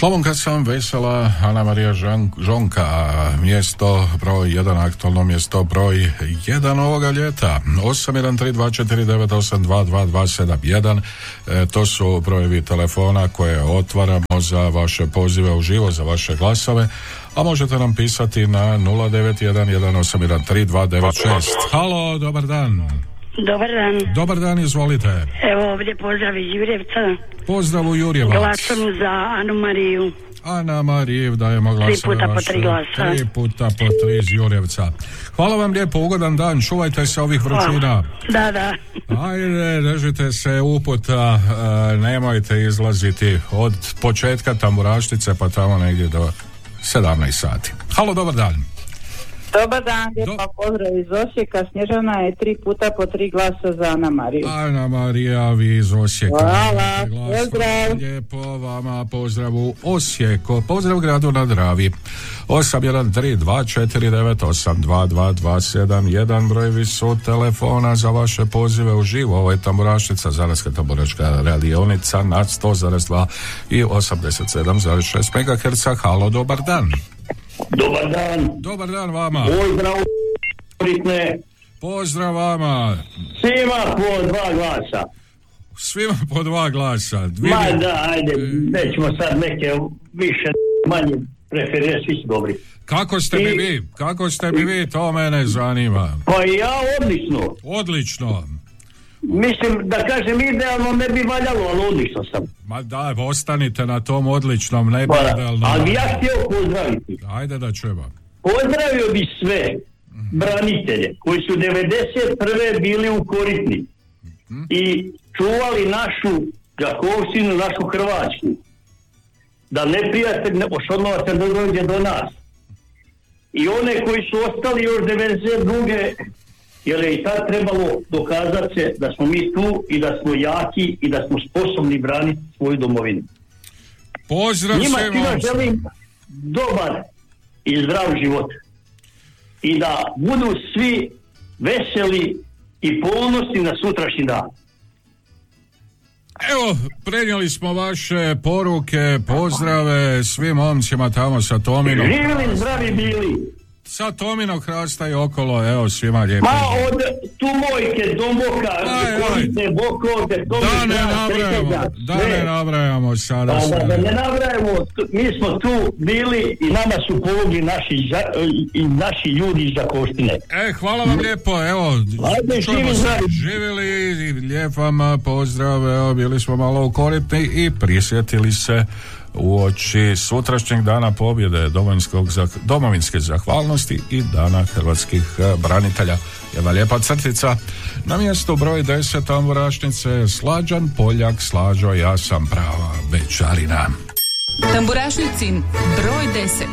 Slobonka sam, vesela, Ana Marija Žonka, mjesto broj 1, aktualno mjesto broj 1 ovoga ljeta. 813249822271, to su brojevi telefona koje otvaramo za vaše pozive uživo, za vaše glasove, a možete nam pisati na 0911813296. Halo, dobar dan. Dobar dan. Dobar dan, izvolite. Evo ovdje pozdrav iz Jurjevca. Pozdrav u Jurjevac. Glasom za Anu Mariju. Ana Mariju, dajemo glasove. 3 puta po 3 glasa. 3 puta po 3 iz Jurjevca. Hvala vam lijepo, ugodan dan, čuvajte se ovih vrućina. Da. Ajde, držite se uputa, nemojte izlaziti od početka Tamburaštice pa tamo negdje do 17 sati. Halo, dobar dan. Dobar dan, lijepa pozdrav iz Osijeka. Snježana je 3 puta po 3 glasa za Ana Mariju. Ana Marija, vi iz Osijeka. Hvala, pozdrav. Lijepo vama, pozdrav u Osijeku, pozdrav gradu na Dravi. 813249822271, brojevi su telefona za vaše pozive uživo. Ovo je Tamburaštica, Zadarska tamburaška radionica nad 100,2 i 87,6 MHz. Halo, dobar dan. Dobar dan. Dobar dan vama. Pozdrav. Pozdrav vama. Svima po 2 glasa. Svima po 2 glasa. Ma da, ajde, nećemo sad neke više, manje preferire, svi su dobri. Kako ste mi vi, to mene zanima. Pa ja odlično. Odlično. Mislim, da kažem idealno ne bi valjalo, ali odlično sam. Ma da, ostanite na tom odličnom, ne bi idealno. Ali ja htio pozdraviti. Ajde da čujemo. Pozdravio bi sve branitelje koji su 91. bili u Koritni i čuvali našu Đakovštinu, našu Hrvatsku. Da neprijatelj ne ošodnova se dođe do nas. I one koji su ostali još 92. jer je i tad trebalo dokazati se da smo mi tu i da smo jaki i da smo sposobni braniti svoju domovinu. Pozdrav njima svima. Želim dobar i zdrav život i da budu svi veseli i ponosni na sutrašnji dan. Evo, prenijeli smo vaše poruke, pozdrave svim momcima tamo sa Tominom. Živjeli, zdravi bili. Sa Tominog hrasta i okolo, evo svima lijepo. Ma od Tumojke, Domboka, Korite, Bokovde, Da ne nabrajamo sada. Da ne nabrajamo, mi smo tu bili i nama su pomogli naši ljudi iz Đakovštine. Hvala vam lijepo, evo. Ajde, živjeli, lijep vam pozdrav, evo, bili smo malo u Koritni i prisjetili se uoči sutrašnjeg dana pobjede domovinske zahvalnosti i dana hrvatskih branitelja. Jedna lijepa crtica. Na mjestu broj 10 Tamburašnice Slađan Poljak. Slađo, ja sam prava bećarina. Tamburašnicin broj 10.